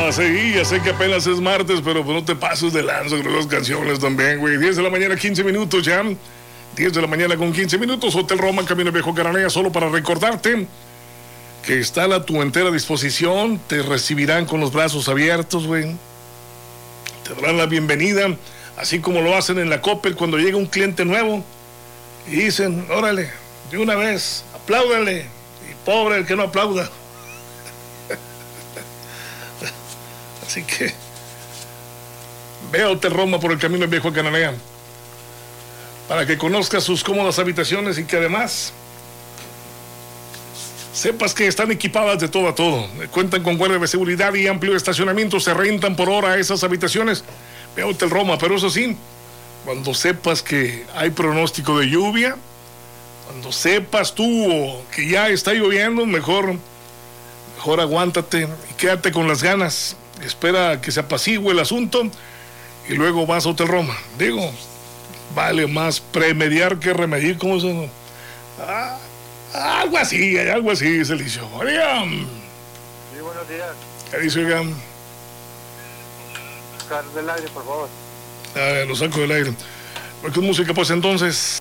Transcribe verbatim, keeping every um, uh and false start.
Ah, sí, ya sé que apenas es martes, pero pues no te pases de lanza con las canciones también, güey. diez de la mañana, quince minutos ya. diez de la mañana con quince minutos. Hotel Roma, Camino Viejo Cananea, solo para recordarte que está a tu entera disposición. Te recibirán con los brazos abiertos, güey. Te darán la bienvenida, así como lo hacen en la Coppel cuando llega un cliente nuevo. Y dicen, órale, de una vez, apláudale. Y pobre el que no aplauda. Así que ve a Hotel Roma por el Camino Viejo Cananea para que conozcas sus cómodas habitaciones y que además sepas que están equipadas de todo a todo. Cuentan con guardia de seguridad y amplio estacionamiento. Se rentan por hora esas habitaciones. Ve a Hotel Roma, pero eso sí, cuando sepas que hay pronóstico de lluvia, cuando sepas tú que ya está lloviendo, mejor, mejor aguántate y quédate con las ganas. Espera a que se apacigüe el asunto y luego vas a Hotel Roma. Digo, vale más premediar que remediar. ¿Cómo se ah, algo así, algo así, dice el dicho. Oigan. Sí, buenos días. ¿Qué dice, oigan? Sacar del aire, por favor. A ver, lo saco del aire. ¿Qué música pues entonces?